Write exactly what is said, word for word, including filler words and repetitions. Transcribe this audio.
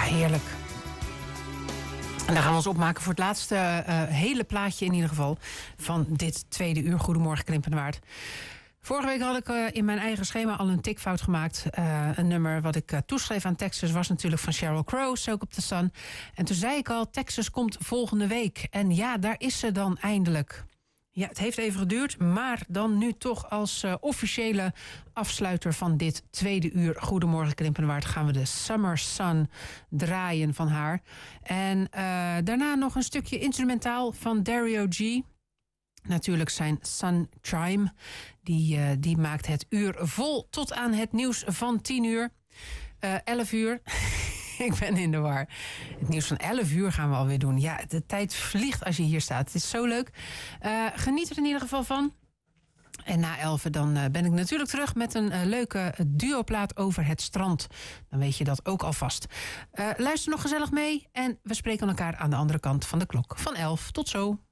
heerlijk. En dan gaan we ons opmaken voor het laatste uh, hele plaatje in ieder geval van dit tweede uur Goedemorgen Krimpende Waard. Vorige week had ik uh, in mijn eigen schema al een tikfout gemaakt. Uh, een nummer wat ik uh, toeschreef aan Texas was natuurlijk van Sheryl Crow, Soak Up The Sun. En toen zei ik al, Texas komt volgende week. En ja, daar is ze dan eindelijk. Ja, het heeft even geduurd, maar dan nu toch als uh, officiële afsluiter van dit tweede uur Goedemorgen Krimpende Waard gaan we de Summer Sun draaien van haar. En uh, daarna nog een stukje instrumentaal van Dario G. Natuurlijk zijn Sun Chime. Die, uh, die maakt het uur vol tot aan het nieuws van tien uur. Uh, elf uur. Ik ben in de war. Het nieuws van elf uur gaan we alweer doen. Ja, de tijd vliegt als je hier staat. Het is zo leuk. Uh, geniet er in ieder geval van. En na elf dan uh, ben ik natuurlijk terug met een uh, leuke duoplaat over het strand. Dan weet je dat ook alvast. Uh, luister nog gezellig mee. En we spreken elkaar aan de andere kant van de klok. Van elf. Tot zo.